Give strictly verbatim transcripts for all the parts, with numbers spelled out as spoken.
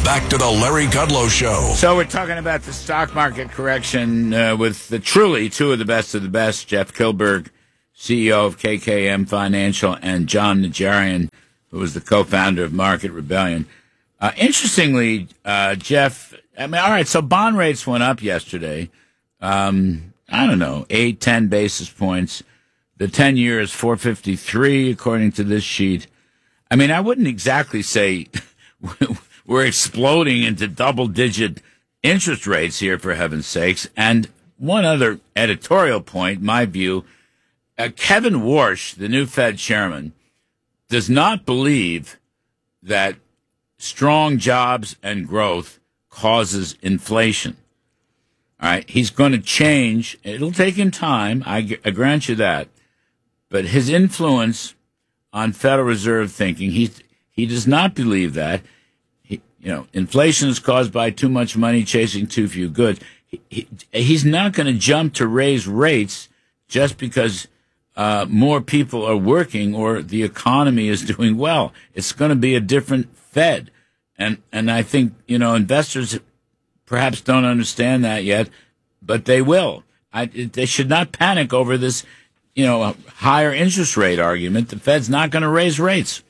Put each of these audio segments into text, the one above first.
back to the Larry Kudlow Show. So we're talking about the stock market correction uh, with the truly two of the best of the best, Jeff Kilberg, C E O of K K M Financial, and Jon Najarian, who was the co-founder of Market Rebellion. Uh, interestingly, uh, Jeff, I mean, all right, so bond rates went up yesterday. Um, I don't know, eight, ten basis points. The ten-year is four fifty-three, according to this sheet. I mean, I wouldn't exactly say we're exploding into double-digit interest rates here, for heaven's sakes. And one other editorial point, my view, uh, Kevin Warsh, the new Fed chairman, does not believe that strong jobs and growth causes inflation. All right, he's going to change. It'll take him time. I, I grant you that. But his influence on Federal Reserve thinking, he he does not believe that. He, you know, inflation is caused by too much money chasing too few goods. He, he, he's not going to jump to raise rates just because uh, more people are working or the economy is doing well. It's going to be a different Fed. And and I think, you know, investors perhaps don't understand that yet, but they will. I, they should not panic over this, you know, higher interest rate argument. The Fed's not going to raise rates.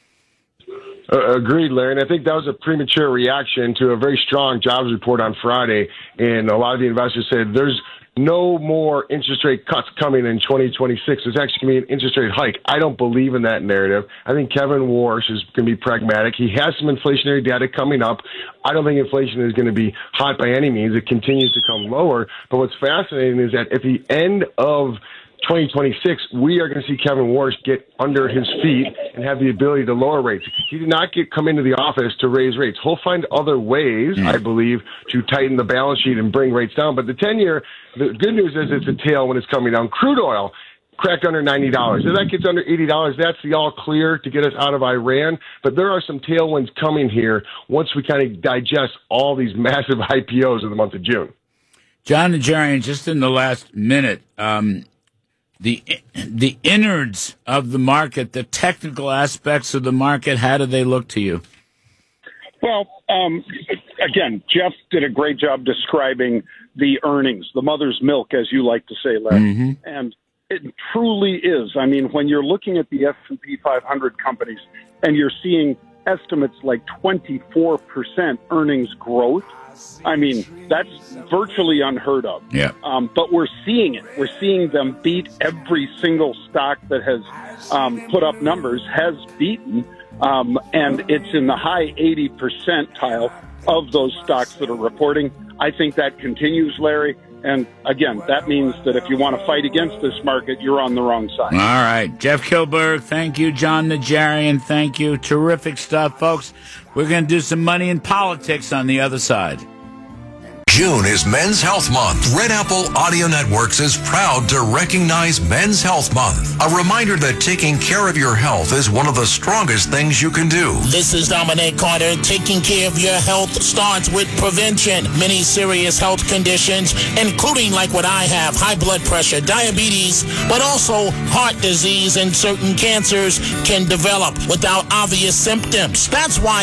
Uh, agreed, Larry. And I think that was a premature reaction to a very strong jobs report on Friday. And a lot of the investors said there's no more interest rate cuts coming in twenty twenty-six. There's actually going to be an interest rate hike. I don't believe in that narrative. I think Kevin Warsh is going to be pragmatic. He has some inflationary data coming up. I don't think inflation is going to be hot by any means. It continues to come lower. But what's fascinating is that at the end of twenty twenty-six, we are going to see Kevin Warsh get under his feet and have the ability to lower rates. He did not get come into the office to raise rates. He'll find other ways, I believe, to tighten the balance sheet and bring rates down. But the ten-year, the good news is it's a tail when it's coming down. Crude oil cracked under ninety dollars. If that gets under eighty dollars, that's the all clear to get us out of Iran. But there are some tailwinds coming here once we kind of digest all these massive I P Os in the month of June. Jon Najarian, just in the last minute, um, the the innards of the market, the technical aspects of the market, how do they look to you? Well, um, again, Jeff did a great job describing the earnings, the mother's milk, as you like to say, Larry. Mm-hmm. And it truly is. I mean, when you're looking at the S and P five hundred companies and you're seeing estimates like twenty-four percent earnings growth, I mean, that's virtually unheard of. Yeah. Um, but we're seeing it. We're seeing them beat every single stock that has um, put up numbers, has beaten, um, and it's in the high eighty percentile of those stocks that are reporting. I think that continues, Larry. And again, that means that if you want to fight against this market, you're on the wrong side. All right. Jeff Kilberg, thank you. Jon Najarian, thank you. Terrific stuff, folks. We're going to do some money in politics on the other side. June is Men's Health Month. Red Apple Audio Networks is proud to recognize Men's Health Month. A reminder that taking care of your health is one of the strongest things you can do. This is Dominic Carter. Taking care of your health starts with prevention. Many serious health conditions, including like what I have, high blood pressure, diabetes, but also heart disease and certain cancers can develop without obvious symptoms. That's why